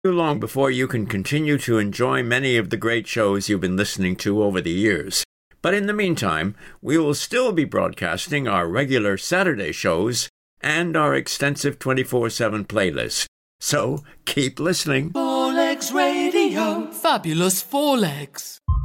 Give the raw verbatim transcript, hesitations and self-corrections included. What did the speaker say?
Too long before you can continue to enjoy many of the great shows you've been listening to over the years. But in the meantime, we will still be broadcasting our regular Saturday shows and our extensive twenty-four seven playlist. So keep listening. Four Legs Radio. Fabulous Four Legs.